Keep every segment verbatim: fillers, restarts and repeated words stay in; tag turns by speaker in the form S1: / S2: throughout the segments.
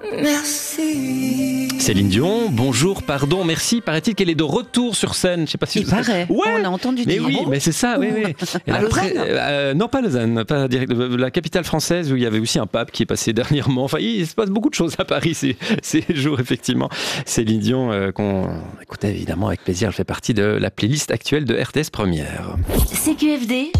S1: Merci.
S2: Céline Dion, bonjour, pardon, merci. Paraît-il qu'elle est de retour sur scène. Je sais pas si
S3: Il
S2: vous...
S3: paraît.
S2: Ouais.
S3: On a entendu
S2: mais
S3: dire.
S2: oui, mais c'est ça, oui, oui. Et
S3: À
S2: après,
S3: Lausanne
S2: euh, non, pas Lausanne, pas direct, la capitale française où il y avait aussi un pape qui est passé dernièrement. Enfin, il se passe beaucoup de choses à Paris ces, ces jours, effectivement. Céline Dion, euh, qu'on écoutait évidemment avec plaisir. Elle fait partie de la playlist actuelle de R T S Première.
S4: C Q F D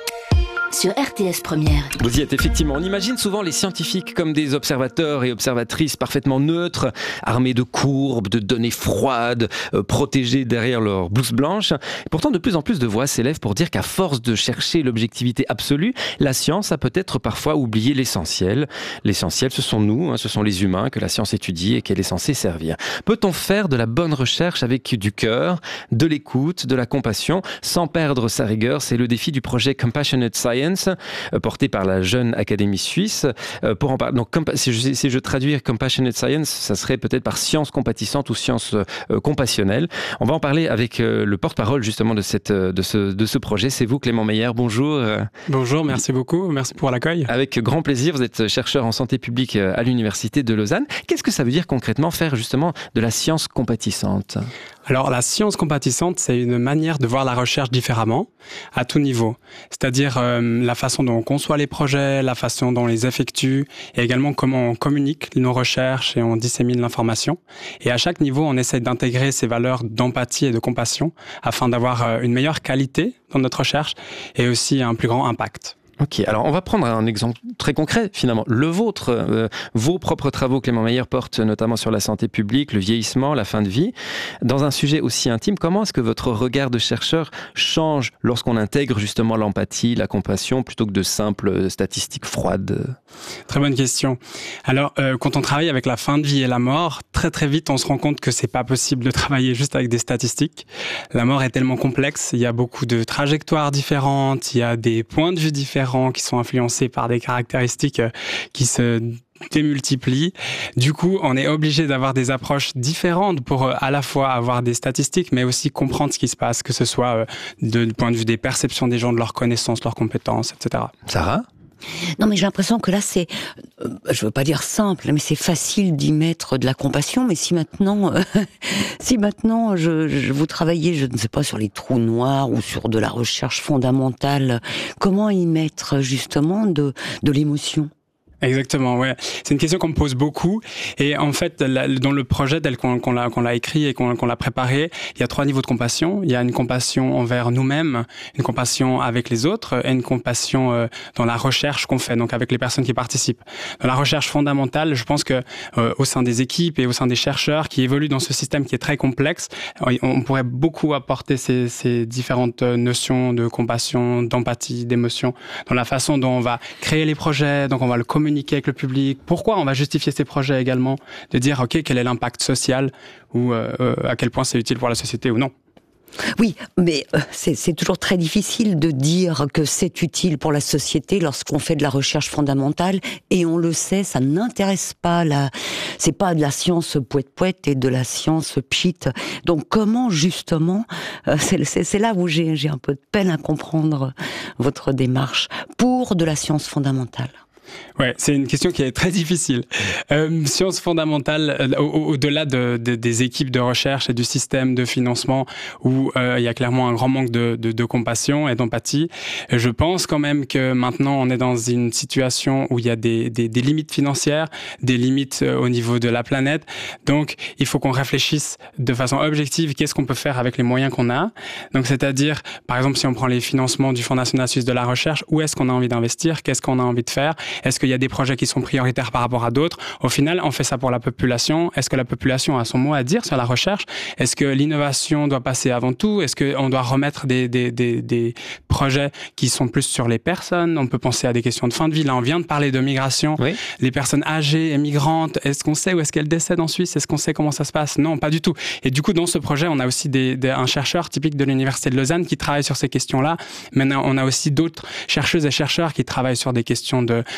S4: sur R T S Première.
S2: Vous y êtes effectivement. On imagine souvent les scientifiques comme des observateurs et observatrices parfaitement neutres, armés de courbes, de données froides, euh, protégés derrière leur blouse blanche. Et pourtant, de plus en plus de voix s'élèvent pour dire qu'à force de chercher l'objectivité absolue, la science a peut-être parfois oublié l'essentiel. L'essentiel, ce sont nous, hein, ce sont les humains que la science étudie et qu'elle est censée servir. Peut-on faire de la bonne recherche avec du cœur, de l'écoute, de la compassion, sans perdre sa rigueur? C'est le défi du projet Compassionate Science, porté par la jeune Académie suisse. Pour en parler, donc, si je, si je traduire Compassionate Science, ça serait peut-être par science compatissante ou science euh, compassionnelle. On va en parler avec euh, le porte-parole justement de, cette, de, ce, de ce projet. C'est vous, Clément Meyer. Bonjour.
S5: Bonjour, merci beaucoup. Merci pour l'accueil.
S2: Avec grand plaisir. Vous êtes chercheur en santé publique à l'Université de Lausanne. Qu'est-ce que ça veut dire concrètement faire justement de la science compatissante ?
S5: Alors, la science compatissante, c'est une manière de voir la recherche différemment, à tout niveau. C'est-à-dire euh, la façon dont on conçoit les projets, la façon dont on les effectue, et également comment on communique nos recherches et on dissémine l'information. Et à chaque niveau, on essaie d'intégrer ces valeurs d'empathie et de compassion afin d'avoir une meilleure qualité dans notre recherche et aussi un plus grand impact.
S2: Ok, alors on va prendre un exemple très concret finalement. Le vôtre, euh, vos propres travaux, Clément Meyer, portent notamment sur la santé publique, le vieillissement, la fin de vie. Dans un sujet aussi intime, comment est-ce que votre regard de chercheur change lorsqu'on intègre justement l'empathie, la compassion, plutôt que de simples statistiques froides ?
S5: Très bonne question. Alors, euh, quand on travaille avec la fin de vie et la mort, très très vite on se rend compte que c'est pas possible de travailler juste avec des statistiques. La mort est tellement complexe, il y a beaucoup de trajectoires différentes, il y a des points de vue différents qui sont influencés par des caractéristiques qui se démultiplient. Du coup, on est obligé d'avoir des approches différentes pour à la fois avoir des statistiques, mais aussi comprendre ce qui se passe, que ce soit du point de vue des perceptions des gens, de leurs connaissances, leurs compétences, et cetera.
S2: Sarah ?
S3: Non, mais j'ai l'impression que là, c'est, euh, je veux pas dire simple, mais c'est facile d'y mettre de la compassion. Mais si maintenant, euh, si maintenant, je, je vous travaillez, je ne sais pas, sur les trous noirs ou sur de la recherche fondamentale, comment y mettre justement de, de l'émotion ?
S5: Exactement, ouais. C'est une question qu'on me pose beaucoup. Et en fait, la, dans le projet tel qu'on, qu'on, l'a, qu'on l'a écrit et qu'on, qu'on l'a préparé, il y a trois niveaux de compassion. Il y a une compassion envers nous-mêmes, une compassion avec les autres et une compassion euh, dans la recherche qu'on fait, donc avec les personnes qui participent. Dans la recherche fondamentale, je pense que euh, au sein des équipes et au sein des chercheurs qui évoluent dans ce système qui est très complexe, on pourrait beaucoup apporter ces, ces différentes notions de compassion, d'empathie, d'émotion, dans la façon dont on va créer les projets, donc on va le communiquer communiquer avec le public, pourquoi on va justifier ces projets également, de dire ok, quel est l'impact social ou euh, à quel point c'est utile pour la société ou non.
S3: Oui, mais c'est, c'est toujours très difficile de dire que c'est utile pour la société lorsqu'on fait de la recherche fondamentale, et on le sait, ça n'intéresse pas la, c'est pas de la science poète-poète et de la science pchit. Donc comment justement, c'est, c'est, c'est là où j'ai, j'ai un peu de peine à comprendre votre démarche pour de la science fondamentale.
S5: Ouais, c'est une question qui est très difficile. Euh, sciences fondamentales, euh, au, au-delà de, de, des équipes de recherche et du système de financement où euh, il y a clairement un grand manque de, de, de compassion et d'empathie, je pense quand même que maintenant on est dans une situation où il y a des, des, des limites financières, des limites euh, au niveau de la planète. Donc, il faut qu'on réfléchisse de façon objective qu'est-ce qu'on peut faire avec les moyens qu'on a. Donc, c'est-à-dire, par exemple, si on prend les financements du Fonds national suisse de la recherche, où est-ce qu'on a envie d'investir? Qu'est-ce qu'on a envie de faire? Est-ce qu'il y a des projets qui sont prioritaires par rapport à d'autres? Au final, on fait ça pour la population. Est-ce que la population a son mot à dire sur la recherche? Est-ce que l'innovation doit passer avant tout? Est-ce qu'on doit remettre des, des, des, des projets qui sont plus sur les personnes? On peut penser à des questions de fin de vie. Là, on vient de parler de migration. Oui. Les personnes âgées et migrantes, est-ce qu'on sait où est-ce qu'elles décèdent en Suisse? Est-ce qu'on sait comment ça se passe? Non, pas du tout. Et du coup, dans ce projet, on a aussi des, des, un chercheur typique de l'Université de Lausanne qui travaille sur ces questions-là. Maintenant, on a aussi d'autres chercheuses et chercheurs qui travaillent sur des questions de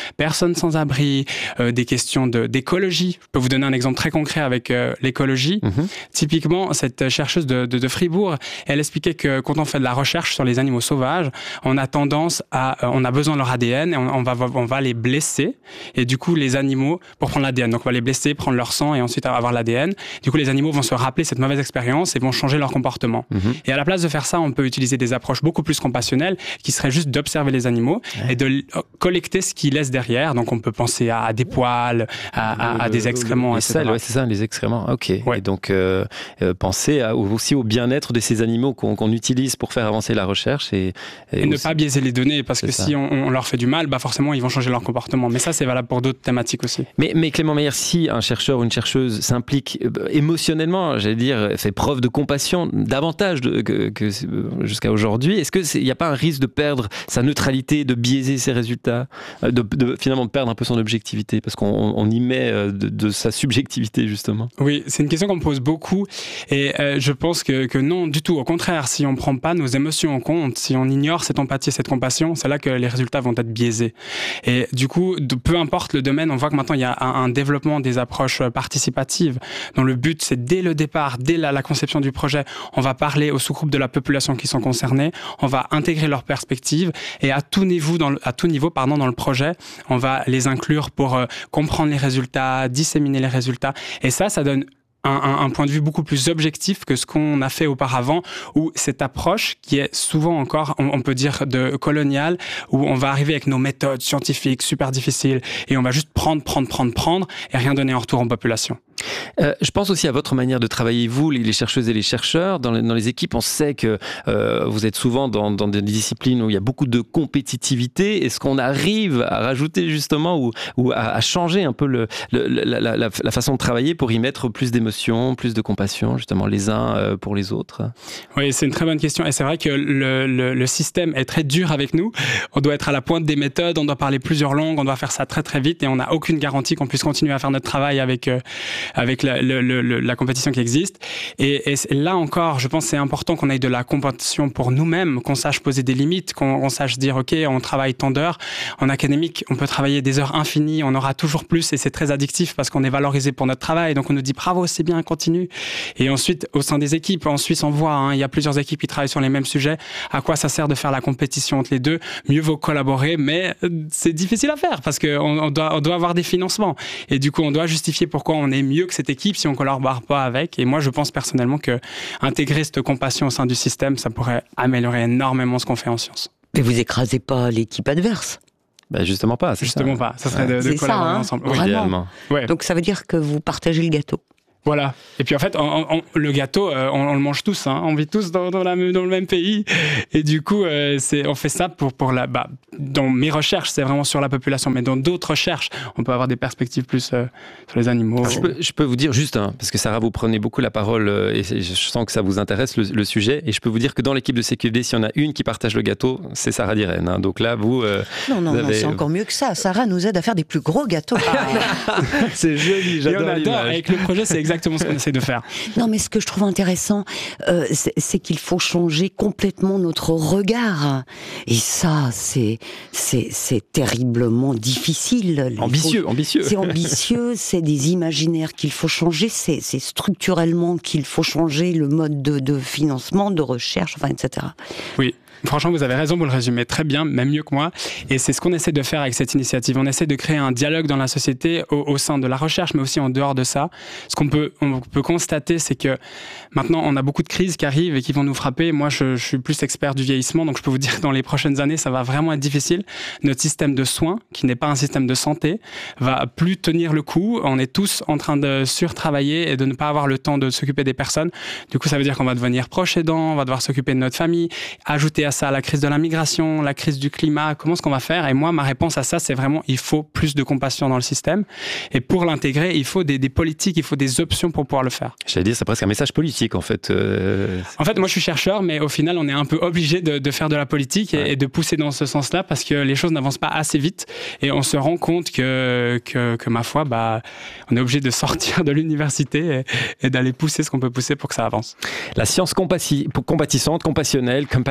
S5: personnes sans abri, euh, des questions de, d'écologie. Je peux vous donner un exemple très concret avec euh, l'écologie. Mm-hmm. Typiquement, cette chercheuse de, de, de Fribourg, elle expliquait que quand on fait de la recherche sur les animaux sauvages, on a tendance à, euh, on a besoin de leur A D N et on, on, va, on va les blesser. Et du coup, les animaux, pour prendre l'A D N, donc on va les blesser, prendre leur sang et ensuite avoir l'A D N. Du coup, les animaux vont se rappeler cette mauvaise expérience et vont changer leur comportement. Mmh. Et à la place de faire ça, on peut utiliser des approches beaucoup plus compassionnelles qui seraient juste d'observer les animaux ouais. et de collecter ce qu'ils laissent derrière. Donc, on peut penser à, à des poils, à, à, à des excréments,
S2: et cetera. Ouais, c'est ça, les excréments. Ok. Ouais. Et donc, euh, euh, penser à, aussi au bien-être de ces animaux qu'on, qu'on utilise pour faire avancer la recherche. Et,
S5: et, et ne pas biaiser les données, parce c'est que ça. Si on, on leur fait du mal, bah forcément, ils vont changer leur comportement. Mais ça, c'est valable pour d'autres thématiques aussi.
S2: Mais, mais Clément Meyer, si un chercheur ou une chercheuse s'implique émotionnellement, j'allais dire, fait preuve de compassion davantage de, que, que jusqu'à aujourd'hui, est-ce qu'il n'y a pas un risque de perdre sa neutralité, de biaiser ses résultats, de, de finalement de perdre un peu son objectivité, parce qu'on on y met de, de sa subjectivité justement?
S5: Oui, c'est une question qu'on me pose beaucoup et euh, je pense que, que non du tout. Au contraire, si on ne prend pas nos émotions en compte, si on ignore cette empathie et cette compassion, c'est là que les résultats vont être biaisés. Et du coup, de, peu importe le domaine, on voit que maintenant il y a un, un développement des approches participatives dont le but c'est dès le départ, dès la, la conception du projet, on va parler aux sous-groupes de la population qui sont concernés, on va intégrer leurs perspectives et à tout niveau, dans le, à tout niveau pardon, dans le projet, on va les inclure pour euh, comprendre les résultats, disséminer les résultats. Et ça, ça donne Un, un, un point de vue beaucoup plus objectif que ce qu'on a fait auparavant, où cette approche qui est souvent encore, on, on peut dire, de coloniale, où on va arriver avec nos méthodes scientifiques super difficiles et on va juste prendre, prendre, prendre, prendre et rien donner en retour en population.
S2: Euh, je pense aussi à votre manière de travailler, vous, les, les chercheuses et les chercheurs. Dans les, dans les équipes, on sait que euh, vous êtes souvent dans, dans des disciplines où il y a beaucoup de compétitivité. Est-ce qu'on arrive à rajouter justement ou, ou à, à changer un peu le, le, la, la, la, la façon de travailler pour y mettre plus d'émotion, plus de compassion, justement, les uns pour les autres?
S5: Oui, c'est une très bonne question. Et c'est vrai que le, le, le système est très dur avec nous. On doit être à la pointe des méthodes, on doit parler plusieurs langues, on doit faire ça très très vite et on n'a aucune garantie qu'on puisse continuer à faire notre travail avec... Euh, avec la, le, le, la compétition qui existe. Et, et là encore, je pense que c'est important qu'on ait de la compétition pour nous-mêmes, qu'on sache poser des limites, qu'on, qu'on sache dire, OK, on travaille tant d'heures. En académique, on peut travailler des heures infinies, on aura toujours plus et c'est très addictif parce qu'on est valorisé pour notre travail. Donc on nous dit bravo, c'est bien, continue. Et ensuite, au sein des équipes, en Suisse, on voit, hein, il y a plusieurs équipes qui travaillent sur les mêmes sujets. À quoi ça sert de faire la compétition entre les deux? Mieux vaut collaborer, mais c'est difficile à faire parce qu'on on doit, on doit avoir des financements. Et du coup, on doit justifier pourquoi on est mieux que cette équipe si on ne collabore pas avec. Et moi, je pense personnellement que intégrer cette compassion au sein du système, ça pourrait améliorer énormément ce qu'on fait en sciences.
S3: Mais vous écrasez pas l'équipe adverse?
S2: Ben justement pas. C'est
S5: justement
S2: ça.
S5: pas. Ça serait de, de collaborer
S3: ça, hein,
S5: ensemble.
S3: Oui, idéalement. Ouais. Donc ça veut dire que vous partagez le gâteau.
S5: Voilà. Et puis en fait, on, on, le gâteau, euh, on, on le mange tous. Hein. On vit tous dans, dans, la, dans le même pays. Et du coup, euh, c'est, on fait ça pour, pour la. Bah, dans mes recherches, c'est vraiment sur la population. Mais dans d'autres recherches, on peut avoir des perspectives plus euh, sur les animaux.
S2: Alors, je, peux, je peux vous dire juste, hein, parce que Sarah, vous prenez beaucoup la parole euh, et je sens que ça vous intéresse le, le sujet. Et je peux vous dire que dans l'équipe de C Q D, s'il y en a une qui partage le gâteau, c'est Sarah Diren. Hein. Donc là, vous. Euh,
S3: non, non,
S2: vous
S3: non,
S2: avez...
S3: c'est encore mieux que ça. Sarah nous aide à faire des plus gros gâteaux.
S2: Ah. C'est joli, j'adore.
S5: Et on adore. Avec le projet, c'est exactement ce qu'on essaie de faire.
S3: Non, mais ce que je trouve intéressant, euh, c'est, c'est qu'il faut changer complètement notre regard. Et ça, c'est, c'est, c'est terriblement difficile.
S2: Ambitieux,
S3: faut,
S2: ambitieux.
S3: C'est ambitieux, c'est des imaginaires qu'il faut changer, c'est, c'est structurellement qu'il faut changer le mode de, de financement, de recherche, enfin, et cetera.
S5: Oui. Franchement, vous avez raison, vous le résumez très bien, même mieux que moi. Et c'est ce qu'on essaie de faire avec cette initiative. On essaie de créer un dialogue dans la société au, au sein de la recherche, mais aussi en dehors de ça. Ce qu'on peut, on peut constater, c'est que maintenant, on a beaucoup de crises qui arrivent et qui vont nous frapper. Moi, je, je suis plus expert du vieillissement, donc je peux vous dire que dans les prochaines années, ça va vraiment être difficile. Notre système de soins, qui n'est pas un système de santé, va plus tenir le coup. On est tous en train de surtravailler et de ne pas avoir le temps de s'occuper des personnes. Du coup, ça veut dire qu'on va devenir proche aidant, on va devoir s'occuper de notre famille, ajouter à ça la crise de la migration, la crise du climat, comment est-ce qu'on va faire? Et moi, ma réponse à ça, c'est vraiment, il faut plus de compassion dans le système. Et pour l'intégrer, il faut des, des politiques, il faut des options pour pouvoir le faire.
S2: J'allais dire, c'est presque un message politique, en fait. Euh...
S5: En fait, moi, je suis chercheur, mais au final, on est un peu obligé de, de faire de la politique et, ouais. et de pousser dans ce sens-là parce que les choses n'avancent pas assez vite. Et on se rend compte que, que, que ma foi, bah, on est obligé de sortir de l'université et, et d'aller pousser ce qu'on peut pousser pour que ça avance.
S2: La science compassi- compatissante, compassionnelle, compassionate science,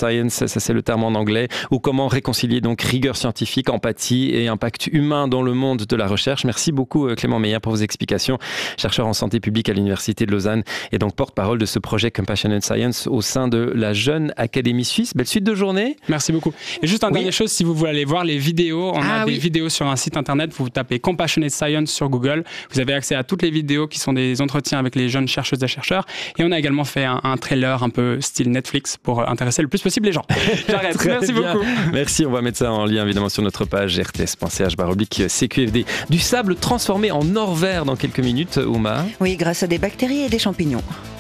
S2: science, ça c'est le terme en anglais, ou comment réconcilier donc rigueur scientifique, empathie et impact humain dans le monde de la recherche. Merci beaucoup Clément Meyer pour vos explications, chercheur en santé publique à l'Université de Lausanne et donc porte-parole de ce projet Compassionate Science au sein de la Jeune Académie Suisse. Belle suite de journée.
S5: Merci beaucoup. Et juste une
S2: oui.
S5: dernière chose, si vous voulez aller voir les vidéos, on
S2: ah,
S5: a des
S2: oui.
S5: vidéos sur un site internet, vous tapez Compassionate Science sur Google, vous avez accès à toutes les vidéos qui sont des entretiens avec les jeunes chercheuses et chercheurs, et on a également fait un, un trailer un peu style Netflix pour intéresser le plus possible les gens. J'arrête. Merci
S2: bien.
S5: beaucoup.
S2: Merci, on va mettre ça en lien évidemment sur notre page r t s point c h barre oblique c q f d. Du sable transformé en or vert dans quelques minutes, Ouma.
S1: Oui, grâce à des bactéries et des champignons.